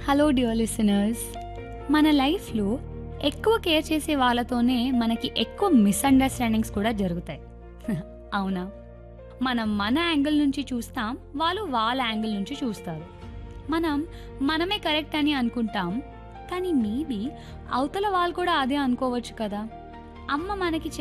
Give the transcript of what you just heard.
Hello dear listeners. మన లైఫ్‌లో ఎక్కువ కేర్ చేసే వాళ్ళతోనే మనకి ఎక్కువ మిస్‌అండర్‌స్టాండింగ్స్ కూడా జరుగుతాయి. అవునా? మనం మన యాంగిల్ నుంచి చూస్తాం. వాళ్ళు వాళ్ళ యాంగిల్ నుంచి చూస్తారు. మనం మనమే కరెక్ట్ అని అనుకుంటాం. కానీ మేబీ అవతల వాళ్ళు కూడా అదే అనుకోవచ్చు కదా! అమ్మ మనకి